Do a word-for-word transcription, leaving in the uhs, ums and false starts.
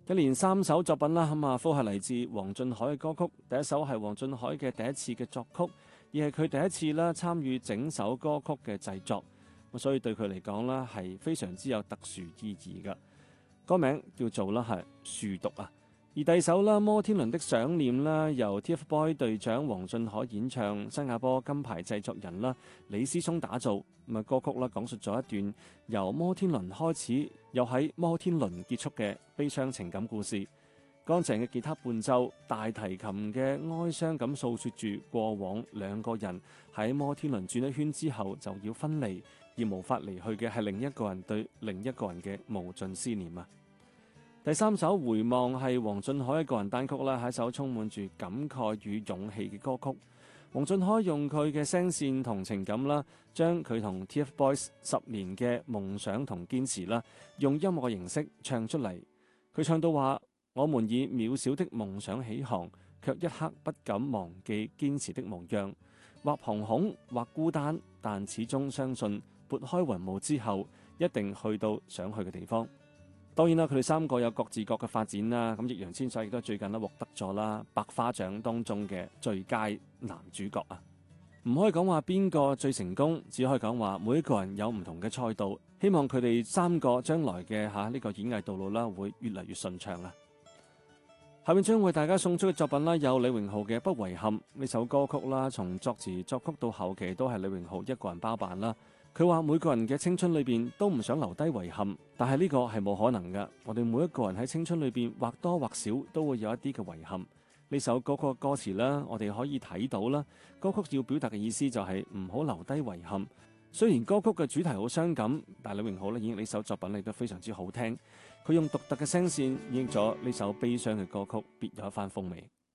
一連三首作品啦，咁啊，都係嚟自黃俊凱嘅歌曲。第一首係黃俊凱嘅第一次嘅作曲，而係佢第一次啦參與整首歌曲嘅製作，咁所以對佢嚟講啦係非常之有特殊意義嘅。歌名叫做啦係樹讀啊。而第二首啦，摩天輪的想念啦，由 T F Boy 隊長黃俊凱演唱，新加坡金牌製作人啦李思聰打造。咁啊，歌曲啦講述咗一段由摩天輪開始，又喺摩天輪結束嘅悲傷情感故事。乾淨嘅吉他伴奏，大提琴嘅哀傷咁訴說住過往兩個人喺摩天輪轉一圈之後就要分離，而無法離去嘅係另一個人對另一個人嘅無盡思念啊！第三首回望係黃俊凱嘅個人單曲啦，係一首充滿住感慨與勇氣嘅歌曲。黃俊凱用佢嘅聲線同情感啦，將佢同 T F Boys 十年嘅夢想同堅持啦，用音樂嘅形式唱出嚟。佢唱到話：我們以渺小的夢想起航，卻一刻不敢忘記堅持的模樣。或惶恐，或孤單，但始終相信撥開雲霧之後，一定去到想去嘅地方。當然啦，佢哋三個有各自各嘅發展啦。咁易烊千璽亦都最近咧獲得咗啦百花獎當中嘅最佳男主角啊！唔可以講話邊個最成功，只可以講話每一個人有唔同嘅賽道。希望佢哋三個將來嘅嚇呢個演藝道路啦，會越嚟越順暢啊！下面將為大家送出嘅作品啦，有李榮浩嘅《不遺憾》呢首歌曲啦，從作詞作曲到後期都係李榮浩一個人包辦啦。佢話每個人嘅青春裏邊都唔想留低遺憾，但係呢個係冇可能㗎。我哋每一個人喺青春裏邊或多或少都會有一啲嘅遺憾。呢首歌曲嘅歌詞啦，我哋可以睇到啦。歌曲要表達嘅意思就係唔好留低遺憾。雖然歌曲嘅主題好傷感，但係李榮浩咧演繹呢首作品亦都非常之好聽。佢用獨特嘅聲線演繹咗呢首悲傷嘅歌曲，別有一番風味。